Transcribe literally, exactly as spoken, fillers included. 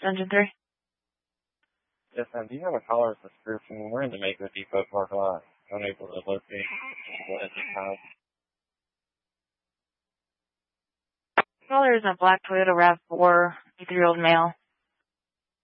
Engine three. Yes, ma'am. Do you have a caller's description? We're in the Mako Depot parking lot. Unable to locate what at this time. Caller is a black Toyota RAV four, eighty-three-year-old male.